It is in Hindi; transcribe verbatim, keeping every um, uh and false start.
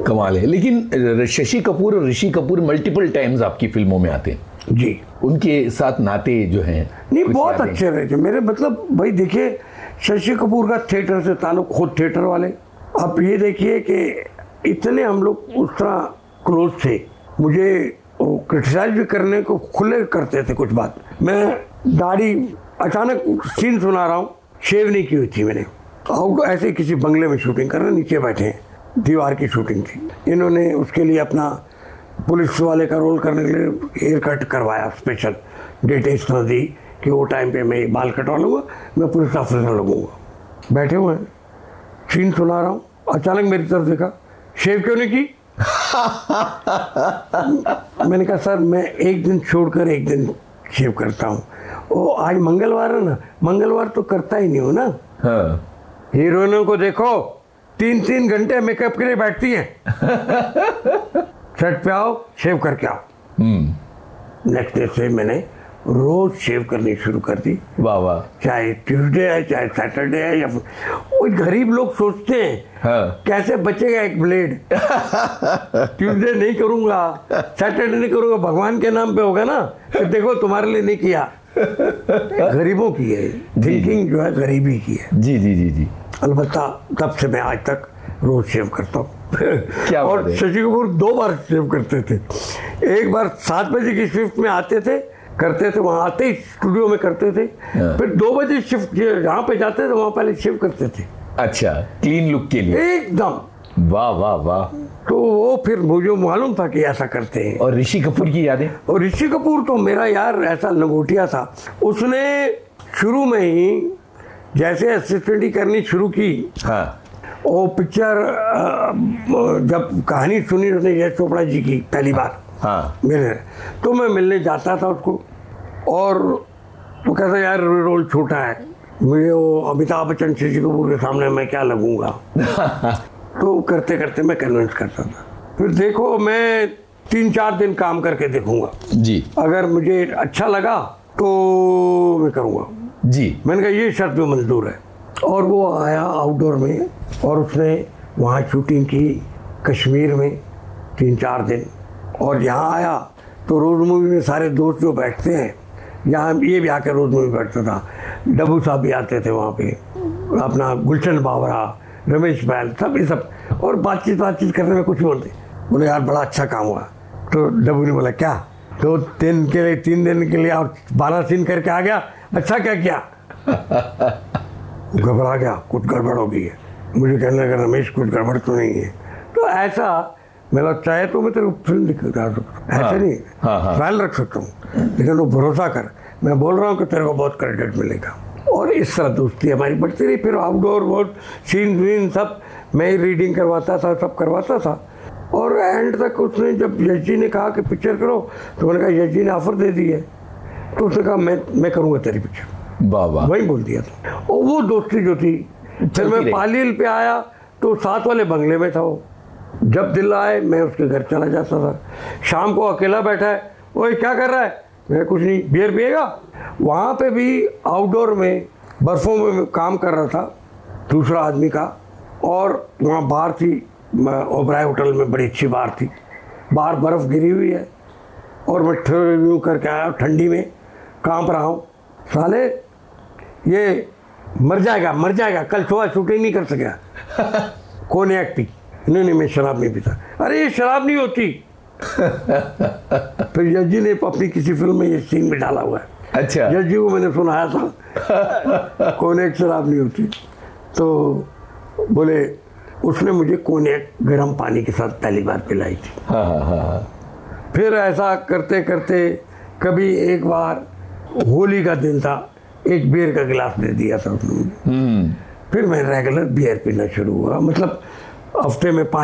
कमाल है। लेकिन शशि कपूर और ऋषि कपूर मल्टीपल टाइम्स आपकी फिल्मों में आते हैं जी, उनके साथ नाते जो हैं नहीं बहुत अच्छे रहे थे मेरे। मतलब भाई देखिए, शशि कपूर का थिएटर से ताल्लुक, खुद थिएटर वाले। आप ये देखिए कि इतने हम लोग उस तरह क्लोज थे, मुझे क्रिटिसाइज भी करने को खुले करते थे कुछ बात। मैं दाढ़ी, अचानक सीन सुना रहा हूँ, शेव नहीं की हुई थी मैंने, आउट ऐसे किसी बंगले में शूटिंग कर रहे, नीचे बैठे हैं, दीवार की शूटिंग थी। इन्होंने उसके लिए अपना पुलिस वाले का रोल करने के लिए हेयर कट करवाया, स्पेशल डेट इस तरह दी कि वो टाइम पे मैं बाल कटवा लूँगा, मैं पुलिस ऑफिसर लगूंगा। बैठे हुए हैं, सीन सुना रहा हूँ, अचानक मेरी तरफ देखा, शेव क्यों नहीं की? मैंने कहा सर मैं एक दिन छोड़कर एक दिन शेव करता हूँ। ओ आज मंगलवार है ना, मंगलवार तो करता ही नहीं हो ना। हाँ। हीरोइनों को देखो तीन तीन घंटे मेकअप के लिए बैठती हैं। सेट पे आओ, शेव करके आओ। नेक्स्ट डे से मैंने रोज शेव करनी शुरू कर दी। वाह वाह। चाहे ट्यूसडे है, चाहे सैटरडे है, या वो गरीब लोग सोचते हैं हाँ। कैसे बचेगा एक ब्लेड। ट्यूसडे नहीं करूंगा, सैटरडे नहीं करूंगा, भगवान के नाम पे होगा ना, तो देखो तुम्हारे लिए नहीं किया। गरीबों की है थिंकिंग, जो है गरीबी की है। जी जी जी जी। अलबत्ता तब से मैं आज तक रोज शेव करता हूँ। क्या और शशि कपूर दो बार शेव करते थे। एक बार सात बजे की शिफ्ट में आते थे, करते थे, वहाँ आते ही स्टूडियो में करते थे। फिर दो बजे शिफ्ट जहाँ पे जाते थे वहाँ पहले शेव करते थे। अच्छा, क्लीन लुक के लिए एकदम। वाह वाह वाह। तो वो फिर मुझे मालूम था कि ऐसा करते हैं। और ऋषि कपूर की यादें? और ऋषि कपूर तो मेरा यार ऐसा लंगोटिया था, उसने शुरू में ही जैसे असिस्टेंट करनी शुरू की। हाँ। वो पिक्चर जब कहानी सुनी उसने यश चोपड़ा जी की पहली बार, हाँ, मेरे, तो मैं मिलने जाता था उसको, और वो कहता यार रोल छोटा है, मुझे वो अमिताभ बच्चन शशि कपूर के सामने मैं क्या लगूंगा। तो करते करते मैं कन्विंस करता था। फिर देखो मैं तीन चार दिन काम करके देखूंगा जी, अगर मुझे अच्छा लगा तो मैं करूँगा जी। मैंने कहा ये शर्त भी मंजूर है। और वो आया आउटडोर में, और उसने वहाँ शूटिंग की कश्मीर में तीन चार दिन। और यहाँ आया तो रोज़ मूवी में सारे दोस्त जो बैठते हैं, यहाँ ये भी आकर रोज़ मूवी बैठता था, डब्बू साहब भी आते थे वहाँ पे, अपना गुलशन बावरा, रमेश बैल, सब ये सब, और बातचीत बातचीत करने में कुछ बोलते, बोले यार बड़ा अच्छा काम हुआ। तो डब्बू ने बोला क्या, दो दिन के लिए तीन दिन के लिए और बारह सीन करके आ गया, अच्छा क्या किया। घबरा गया, कुछ गड़बड़ हो गई है। मुझे कहने लगा रमेश कुछ गड़बड़ तो नहीं है। तो ऐसा मेरा चाहे तो मैं तेरे को फिल्म दिखा सकता, ऐसे हाँ, नहीं ट्रायल हाँ, रख सकता हूँ, लेकिन वो भरोसा कर, मैं बोल रहा हूँ कि तेरे को बहुत क्रेडिट मिलेगा। और इस तरह दोस्ती हमारी बढ़ती रही। फिर आउटडोर बहुत सीन वीन सब मैं ही रीडिंग करवाता था, सब करवाता था। और एंड तक उसने जब यश जी ने कहा कि पिक्चर करो, तो मैंने कहा यश जी ने ऑफर दे दी है, तो उसने कहा मैं मैं करूँगा तेरी पिक्चर। बाबा वही बोल दिया था। और वो दोस्ती जो थी, फिर मैं पालील पे आया तो साथ वाले बंगले में था वो। जब दिल आए मैं उसके घर चला जाता था, शाम को अकेला बैठा है, ओए क्या कर रहा है, मैं कुछ नहीं, बियर पिएगा। वहाँ पे भी आउटडोर में बर्फ़ों में काम कर रहा था दूसरा आदमी का, और वहाँ बार थी, ओबराय होटल में बड़ी अच्छी बार थी, बाहर बर्फ़ गिरी हुई है, और मैं रिव्यू करके आया ठंडी में, काँप रहा हूँ, साले ये मर जाएगा मर जाएगा, कल सुबह शूटिंग नहीं कर सकेगा। कौन है एक्टिंग? नहीं नहीं मैं शराब नहीं पीता। अरे ये शराब नहीं होती। फिर जज जी ने अपनी किसी फिल्म में ये सीन में डाला हुआ है। अच्छा। जज जी को मैंने सुनाया था कोनेक शराब नहीं होती। तो बोले उसने मुझे कोनेक गर्म पानी के साथ पहली बार पिलाई थी। हाँ हाँ हाँ। फिर ऐसा करते करते कभी एक बार होली का दिन था, एक बियर का गिलास दे दिया था उसने। फिर मैं रेगुलर बियर पीना शुरू हुआ, मतलब हफ्ते में पाँच